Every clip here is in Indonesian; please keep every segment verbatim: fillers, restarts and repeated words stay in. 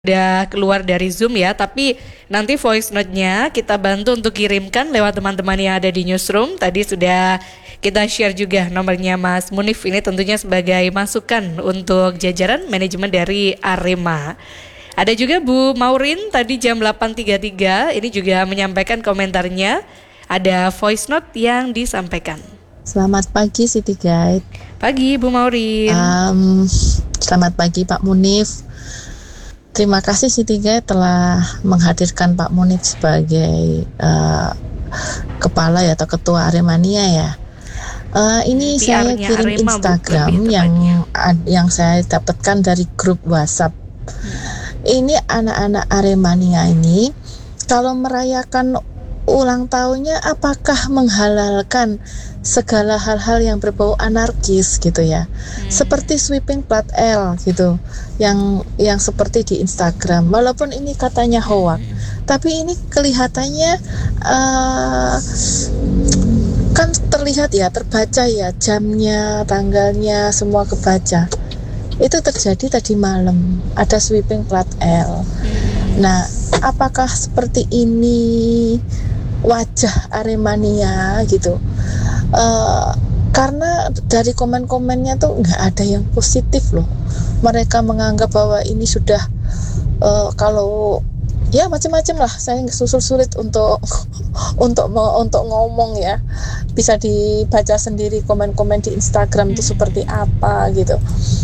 Udah keluar dari Zoom ya, tapi nanti voice note-nya kita bantu untuk kirimkan lewat teman-teman yang ada di newsroom. Tadi sudah kita share juga nomornya Mas Munif, ini tentunya sebagai masukan untuk jajaran manajemen dari Arema. Ada juga Bu Maureen tadi jam delapan tiga puluh tiga, ini juga menyampaikan komentarnya. Ada voice note yang disampaikan. Selamat pagi Siti Guide. Pagi Bu Maureen. Um, selamat pagi Pak Munif. Terima kasih Siti Guide telah menghadirkan Pak Munif sebagai uh, kepala ya, atau ketua Aremania ya. Uh, ini P R-nya saya kirim Arema, Instagram Bu, yang yang saya dapatkan dari grup WhatsApp. Hmm. Ini anak-anak Aremania ini kalau merayakan ulang tahunnya apakah menghalalkan segala hal-hal yang berbau anarkis gitu ya, hmm. seperti sweeping plat L gitu, yang yang seperti di Instagram, walaupun ini katanya hoax, hmm. tapi ini kelihatannya uh, kan terlihat ya, terbaca ya, jamnya, tanggalnya, semua kebaca. Itu terjadi tadi malam, ada sweeping plat L. hmm. Nah, apakah seperti ini wajah Aremania gitu? Uh, karena dari komen-komennya tuh nggak ada yang positif loh. Mereka menganggap bahwa ini sudah uh, kalau ya macam-macam lah. Saya susul sulit untuk untuk untuk ngomong ya. Bisa dibaca sendiri komen-komen di Instagram itu seperti apa gitu.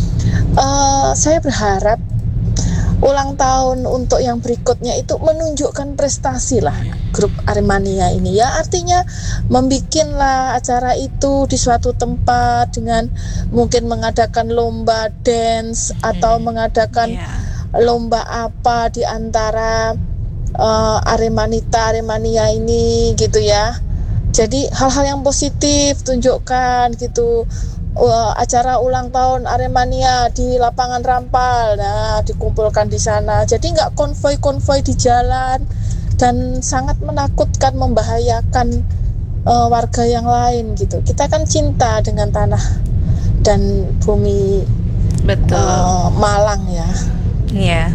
Uh, saya berharap ulang tahun untuk yang berikutnya itu menunjukkan prestasi lah grup Aremania ini ya, artinya membikinlah acara itu di suatu tempat dengan mungkin mengadakan lomba dance atau mengadakan yeah. lomba apa di antara uh, Aremanita Aremania ini gitu ya. Jadi hal-hal yang positif tunjukkan gitu. Uh, acara ulang tahun Aremania di lapangan Rampal, nah dikumpulkan di sana. Jadi nggak konvoi-konvoi di jalan dan sangat menakutkan, membahayakan uh, warga yang lain gitu. Kita kan cinta dengan tanah dan bumi, betul, uh, Malang ya. Iya. Yeah.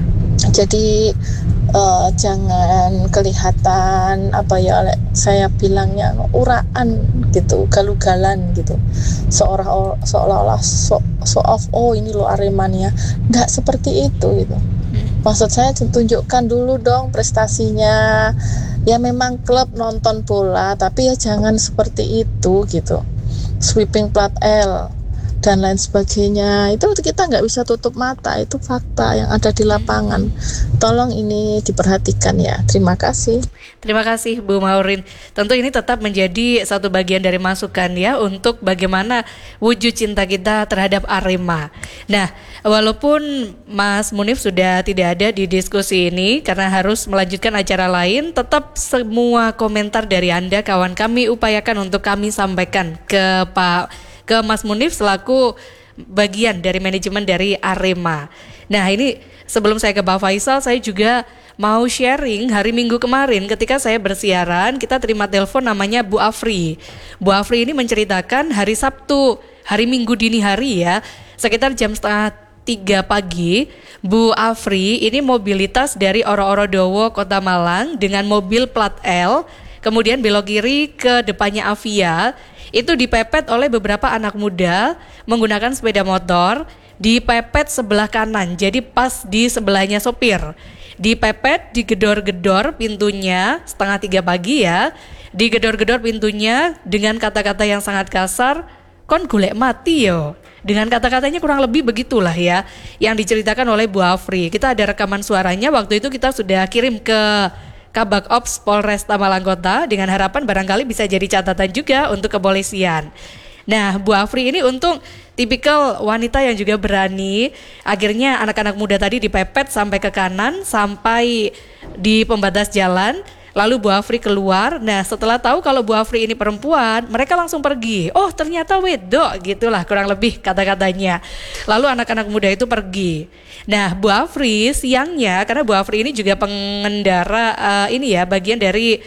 Jadi uh, jangan kelihatan apa ya, saya bilangnya uraan gitu, galugalan gitu, seolah seolah-olah so, so off, oh ini lo Aremania, nggak seperti itu gitu. Maksud saya tunjukkan dulu dong prestasinya. Ya memang klub nonton bola, tapi ya jangan seperti itu gitu, sweeping plat L dan lain sebagainya. Itu kita nggak bisa tutup mata, itu fakta yang ada di lapangan. Tolong ini diperhatikan ya. Terima kasih. Terima kasih Bu Maureen. Tentu ini tetap menjadi satu bagian dari masukan ya, untuk bagaimana wujud cinta kita terhadap Arema. Nah, walaupun Mas Munif sudah tidak ada di diskusi ini karena harus melanjutkan acara lain, tetap semua komentar dari Anda kawan kami upayakan untuk kami sampaikan ke Pak ke Mas Munif selaku bagian dari manajemen dari Arema. Nah, ini sebelum saya ke Pak Faisal, saya juga mau sharing hari Minggu kemarin ketika saya bersiaran, kita terima telepon namanya Bu Afri. Bu Afri ini menceritakan hari Sabtu, hari Minggu dini hari ya, sekitar jam setengah tiga pagi, Bu Afri ini mobilitas dari Oro-Oro-Dowo, Kota Malang dengan mobil plat L, kemudian belok kiri ke depannya Avia. Itu dipepet oleh beberapa anak muda menggunakan sepeda motor, dipepet sebelah kanan, jadi pas di sebelahnya sopir. Dipepet, digedor-gedor pintunya setengah tiga pagi ya, digedor-gedor pintunya dengan kata-kata yang sangat kasar, kon golek mati yo. Dengan kata-katanya kurang lebih begitulah ya yang diceritakan oleh Bu Afri. Kita ada rekaman suaranya, waktu itu kita sudah kirim ke Kabak Ops Polresta Malang Kota dengan harapan barangkali bisa jadi catatan juga untuk kepolisian. Nah, Bu Afri ini untung tipikal wanita yang juga berani. Akhirnya anak-anak muda tadi dipepet sampai ke kanan, sampai di pembatas jalan. Lalu Bu Afri keluar. Nah, setelah tahu kalau Bu Afri ini perempuan, mereka langsung pergi. Oh, ternyata wedok, gitulah kurang lebih kata-katanya. Lalu anak-anak muda itu pergi. Nah, Bu Afri siangnya, karena Bu Afri ini juga pengendara uh, ini ya, bagian dari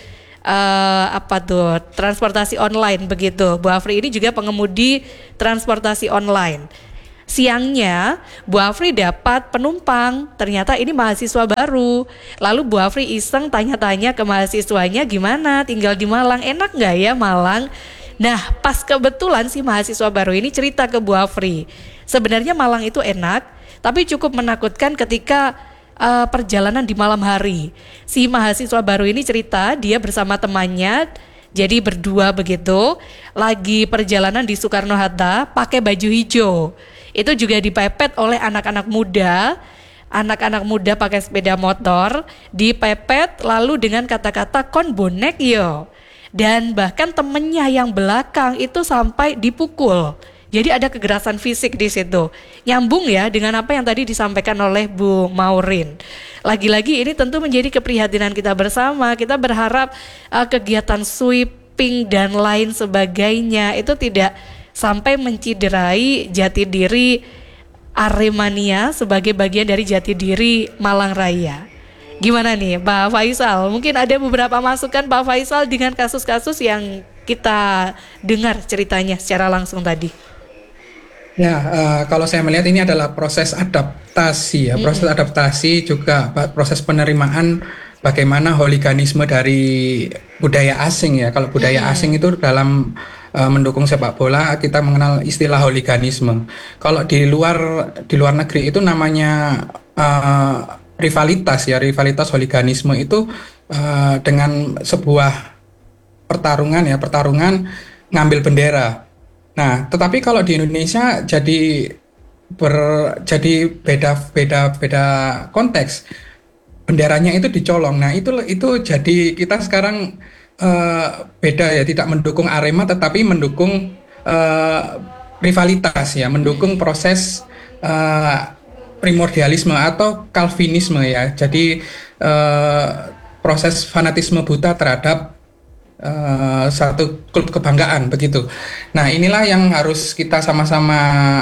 uh, apa tuh, transportasi online begitu. Bu Afri ini juga pengemudi transportasi online. Siangnya, Bu Afri dapat penumpang, ternyata ini mahasiswa baru. Lalu Bu Afri iseng tanya-tanya ke mahasiswanya, gimana tinggal di Malang, enak gak ya Malang? Nah, pas kebetulan si mahasiswa baru ini cerita ke Bu Afri, sebenarnya Malang itu enak, tapi cukup menakutkan ketika uh, perjalanan di malam hari. Si mahasiswa baru ini cerita, dia bersama temannya, jadi berdua begitu, lagi perjalanan di Soekarno-Hatta pakai baju hijau. Itu juga dipepet oleh anak-anak muda, anak-anak muda pakai sepeda motor, dipepet lalu dengan kata-kata kon bonek yo. Dan bahkan temennya yang belakang itu sampai dipukul. Jadi ada kekerasan fisik di situ. Nyambung ya dengan apa yang tadi disampaikan oleh Bu Maureen. Lagi-lagi ini tentu menjadi keprihatinan kita bersama. Kita berharap uh, kegiatan sweeping dan lain sebagainya itu tidak sampai menciderai jati diri Aremania sebagai bagian dari jati diri Malang Raya. Gimana nih Pak Faisal? Mungkin ada beberapa masukan Pak Faisal dengan kasus-kasus yang kita dengar ceritanya secara langsung tadi. Ya, uh, kalau saya melihat ini adalah proses adaptasi ya, proses mm-hmm. adaptasi juga proses penerimaan bagaimana hooliganisme dari budaya asing ya. Kalau budaya mm-hmm. asing itu dalam uh, mendukung sepak bola kita mengenal istilah hooliganisme. Kalau di luar di luar negeri itu namanya uh, rivalitas ya, rivalitas hooliganisme itu uh, dengan sebuah pertarungan ya, pertarungan ngambil bendera. Nah, tetapi kalau di Indonesia jadi ber, jadi beda beda beda konteks. Benderanya itu dicolong. Nah, itu itu jadi kita sekarang uh, beda ya, tidak mendukung Arema tetapi mendukung uh, rivalitas ya, mendukung proses uh, primordialisme atau Calvinisme ya. Jadi uh, proses fanatisme buta terhadap Uh, satu klub kebanggaan begitu. Nah, inilah yang harus kita sama-sama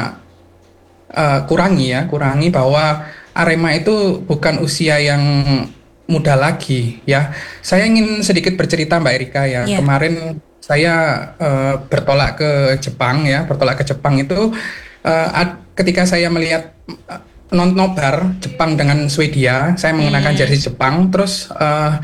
uh, kurangi ya, kurangi bahwa Arema itu bukan usia yang muda lagi ya. Saya ingin sedikit bercerita Mbak Erika ya. Yeah. Kemarin saya uh, bertolak ke Jepang ya, bertolak ke Jepang itu uh, ad, ketika saya melihat uh, nobar Jepang dengan Swedia, saya mengenakan jersey Jepang, terus uh,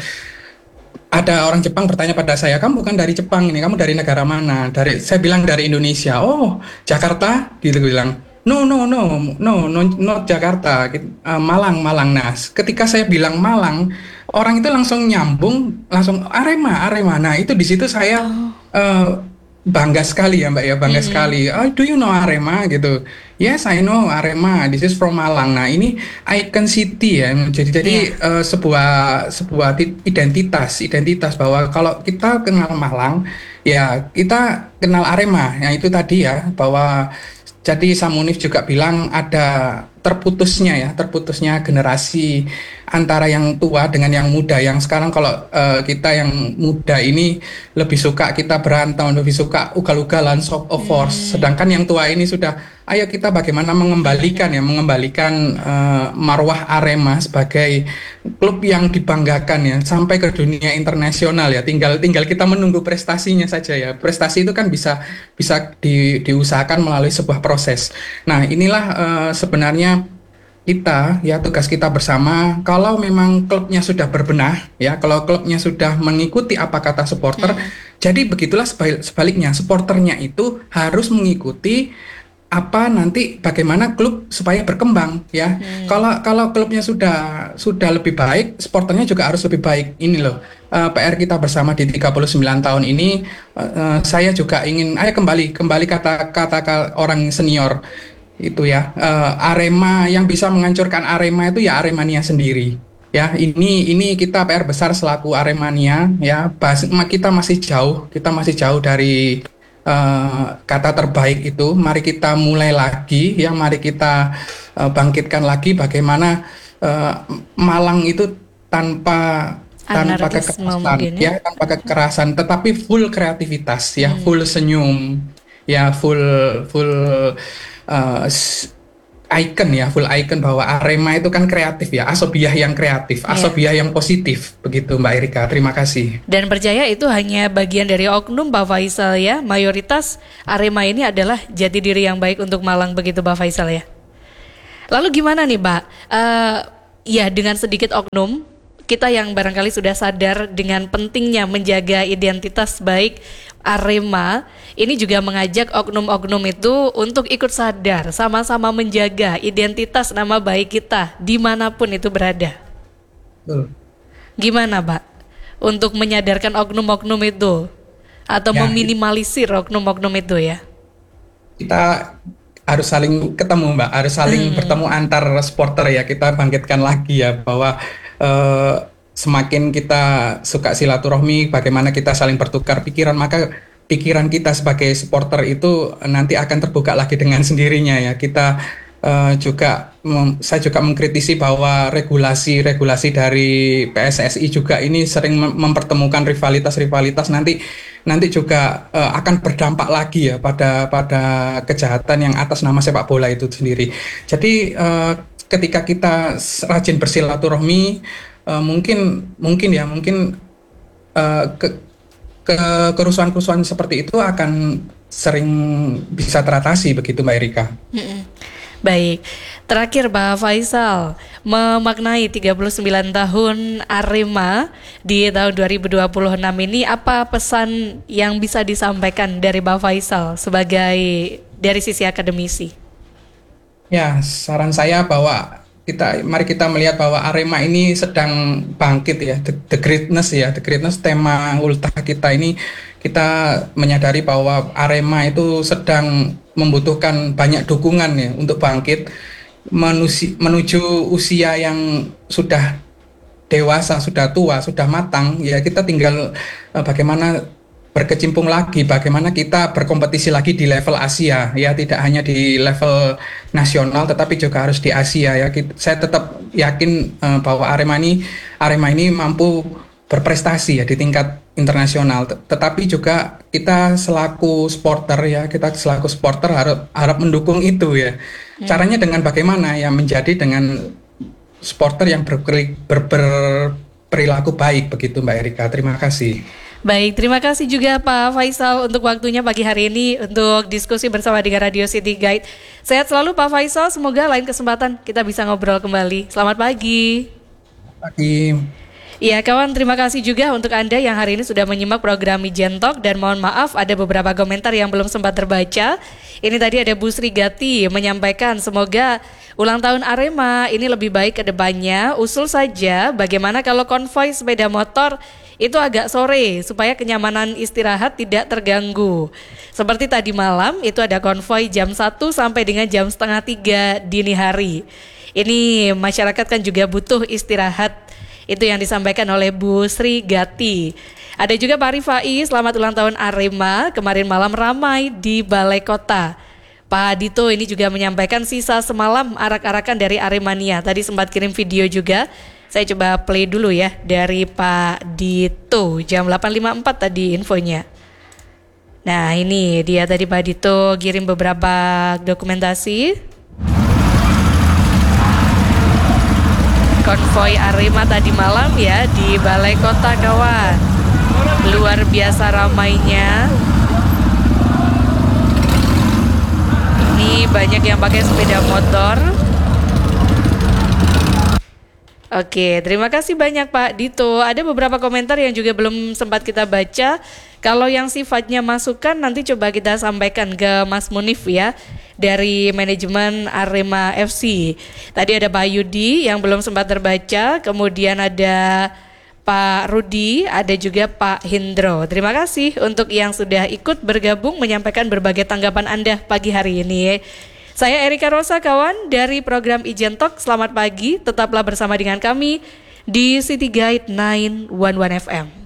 ada orang Jepang bertanya pada saya, kamu bukan dari Jepang ini, kamu dari negara mana? Dari, saya bilang dari Indonesia. Oh, Jakarta, gitu bilang. No, no, no, no, no, not Jakarta, uh, Malang, Malang. Nah, ketika saya bilang Malang, orang itu langsung nyambung, langsung Arema, Arema. Nah, itu di situ saya uh, bangga sekali ya Mbak ya, bangga mm-hmm. sekali. Oh, do you know Arema gitu? Yes, I know Arema. This is from Malang. Nah, ini icon city ya. Jadi jadi yeah. uh, sebuah sebuah identitas, identitas bahwa kalau kita kenal Malang, ya kita kenal Arema. Nah, itu tadi ya bahwa jadi Samunif juga bilang ada terputusnya ya, terputusnya generasi antara yang tua dengan yang muda. Yang sekarang kalau uh, kita yang muda ini lebih suka kita berantem, lebih suka ugal-ugalan, show of force. Hmm. Sedangkan yang tua ini sudah, ayo kita bagaimana mengembalikan ya, mengembalikan uh, marwah Arema sebagai klub yang dibanggakan ya, sampai ke dunia internasional ya. Tinggal tinggal kita menunggu prestasinya saja ya. Prestasi itu kan bisa bisa di, diusahakan melalui sebuah proses. Nah, inilah uh, sebenarnya kita ya, tugas kita bersama. Kalau memang klubnya sudah berbenah ya, kalau klubnya sudah mengikuti apa kata supporter, hmm. jadi begitulah sebaliknya, supporternya itu harus mengikuti apa nanti bagaimana klub supaya berkembang ya. Hmm. Kalau kalau klubnya sudah sudah lebih baik, supporternya juga harus lebih baik. Ini loh uh, P R kita bersama di tiga puluh sembilan tahun ini. Uh, uh, saya juga ingin ayo kembali kembali kata-kata orang senior itu ya, uh, Arema yang bisa menghancurkan Arema itu ya Aremania sendiri ya. Ini ini kita P R besar selaku Aremania ya. Bas, kita masih jauh, kita masih jauh dari uh, kata terbaik itu. Mari kita mulai lagi ya, mari kita uh, bangkitkan lagi bagaimana uh, Malang itu tanpa tanpa kekerasan ya, tanpa kekerasan tetapi full kreativitas ya, hmm. full senyum ya, full full Uh, icon ya, full icon bahwa Arema itu kan kreatif ya, asobiah yang kreatif, Yeah. asobiah yang positif, begitu Mbak Erika. Terima kasih. Dan percaya itu hanya bagian dari oknum Pak Faisal ya. Mayoritas Arema ini adalah jati diri yang baik untuk Malang, begitu Pak Faisal ya. Lalu gimana nih Pak? Uh, ya dengan sedikit oknum, kita yang barangkali sudah sadar dengan pentingnya menjaga identitas baik Arema, ini juga mengajak oknum-oknum itu untuk ikut sadar, sama-sama menjaga identitas nama baik kita dimanapun itu berada. Betul. Gimana Pak? Untuk menyadarkan oknum-oknum itu atau Ya, meminimalisir oknum-oknum itu ya? Kita harus saling ketemu Mbak, harus saling Hmm. bertemu antar supporter ya. Kita bangkitkan lagi ya bahwa eh, semakin kita suka silaturahmi, bagaimana kita saling bertukar pikiran, maka pikiran kita sebagai supporter itu nanti akan terbuka lagi dengan sendirinya ya. Kita eh, juga, mem- saya juga mengkritisi bahwa regulasi-regulasi dari P S S I juga ini sering mem- mempertemukan rivalitas-rivalitas, nanti nanti juga eh, akan berdampak lagi ya pada pada kejahatan yang atas nama sepak bola itu sendiri. Jadi eh, ketika kita s- rajin bersilaturahmi, eh, mungkin mungkin ya mungkin eh, ke, ke kerusuhan-kerusuhan seperti itu akan sering bisa teratasi, begitu Mbak Erika. Mm-mm. Baik, terakhir Pak Faisal, memaknai tiga puluh sembilan tahun Arema di tahun dua ribu dua puluh enam ini, apa pesan yang bisa disampaikan dari Pak Faisal sebagai dari sisi akademisi? Ya, saran saya bahwa kita mari kita melihat bahwa Arema ini sedang bangkit ya, the, the greatness ya, the greatness tema ultah kita ini, kita menyadari bahwa Arema itu sedang membutuhkan banyak dukungan ya untuk bangkit menusi, menuju usia yang sudah dewasa, sudah tua, sudah matang ya. Kita tinggal eh, bagaimana berkecimpung lagi, bagaimana kita berkompetisi lagi di level Asia ya, tidak hanya di level nasional tetapi juga harus di Asia ya. Kita, saya tetap yakin eh, bahwa Arema ini Arema ini mampu berprestasi ya di tingkat internasional. Tet- Tetapi juga kita selaku supporter ya, kita selaku supporter harap harap mendukung itu ya. Caranya dengan bagaimana ya, menjadi dengan supporter yang berperi- ber- berperilaku baik, begitu Mbak Erika. Terima kasih. Baik, terima kasih juga Pak Faisal untuk waktunya pagi hari ini untuk diskusi bersama dengan Radio City Guide. Sehat selalu Pak Faisal, semoga lain kesempatan kita bisa ngobrol kembali. Selamat pagi. Pagi. Ya kawan, terima kasih juga untuk Anda yang hari ini sudah menyimak program Ijen Talk, dan mohon maaf ada beberapa komentar yang belum sempat terbaca. Ini tadi ada Bu Sri Gati menyampaikan semoga ulang tahun Arema ini lebih baik ke depannya. Usul saja bagaimana kalau konvoi sepeda motor itu agak sore supaya kenyamanan istirahat tidak terganggu. Seperti tadi malam itu ada konvoi jam satu sampai dengan jam setengah tiga dini hari. Ini masyarakat kan juga butuh istirahat. Itu yang disampaikan oleh Bu Sri Gati. Ada juga Pak Rifai, selamat ulang tahun Arema. Kemarin malam ramai di Balai Kota. Pak Dito ini juga menyampaikan sisa semalam arak-arakan dari Aremania. Tadi sempat kirim video juga. Saya coba play dulu ya dari Pak Dito. Jam delapan lima puluh empat tadi infonya. Nah ini dia tadi Pak Dito kirim beberapa dokumentasi. Konvoi Arema tadi malam ya di Balai Kota kawan. Luar biasa ramainya. Ini banyak yang pakai sepeda motor. Oke, terima kasih banyak Pak Dito. Ada beberapa komentar yang juga belum sempat kita baca. Kalau yang sifatnya masukan nanti coba kita sampaikan ke Mas Munif ya, dari manajemen Arema F C. Tadi ada Pak Yudi yang belum sempat terbaca, kemudian ada Pak Rudi, ada juga Pak Hindro. Terima kasih untuk yang sudah ikut bergabung menyampaikan berbagai tanggapan Anda pagi hari ini. Saya Erika Rosa kawan dari program Ijen Talk. Selamat pagi, tetaplah bersama dengan kami di City Guide sembilan satu satu F M.